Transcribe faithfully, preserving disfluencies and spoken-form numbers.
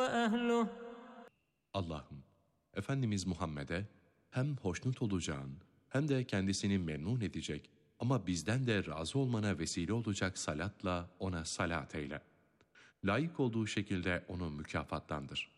وأهله. Allah'ım, Efendimiz Muhammed'e hem hoşnut olacağın hem de kendisini memnun edecek ama bizden de razı olmana vesile olacak salatla ona salat eyle. Layık olduğu şekilde onu mükafatlandır.